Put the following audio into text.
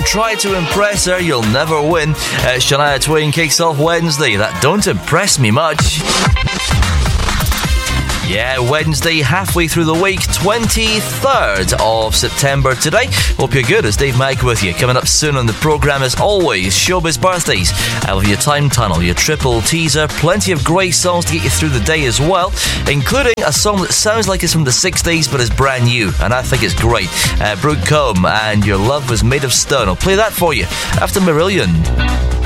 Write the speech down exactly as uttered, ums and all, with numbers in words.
Don't try to impress her, you'll never win. Uh, Shania Twain kicks off Wednesday. That don't impress me much. Yeah, Wednesday, halfway through the week, twenty-third of September today. Hope you're good. It's Dave Mike with you. Coming up soon on the programme, as always, Showbiz Birthdays. I love your Time Tunnel, your triple teaser. Plenty of great songs to get you through the day as well, including a song that sounds like it's from the sixties but is brand new, and I think it's great. Uh, Brooke Combe and Your Love Was Made of Stone. I'll play that for you after Marillion.